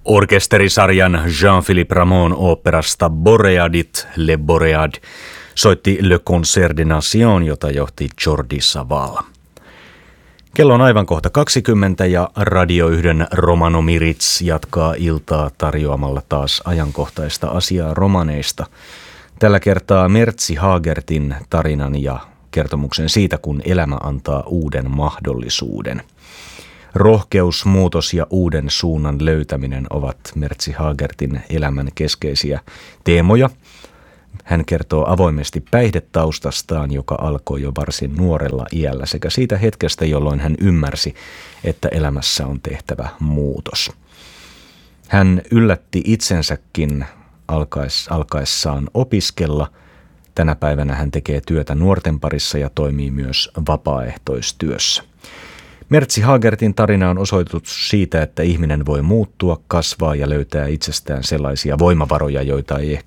Orkesterisarjan Jean-Philippe Rameau oopperasta Boreadit, Le Boread, soitti Le Concert des Nations, jota johti Jordi Savall. Kello on aivan kohta 20 ja Radio 1 Romano Mirits jatkaa iltaa tarjoamalla taas ajankohtaista asiaa romaneista. Tällä kertaa Mertsi Haagertin tarinan ja kertomuksen siitä, kun elämä antaa uuden mahdollisuuden. Rohkeus, muutos ja uuden suunnan löytäminen ovat Mertsi Haagertin elämän keskeisiä teemoja. Hän kertoo avoimesti päihdetaustastaan, joka alkoi jo varsin nuorella iällä, sekä siitä hetkestä, jolloin hän ymmärsi, että elämässä on tehtävä muutos. Hän yllätti itsensäkin alkaessaan opiskella. Tänä päivänä hän tekee työtä nuorten parissa ja toimii myös vapaaehtoistyössä. Mertsi Haagertin tarina on osoitus siitä, että ihminen voi muuttua, kasvaa ja löytää itsestään sellaisia voimavaroja, joita ei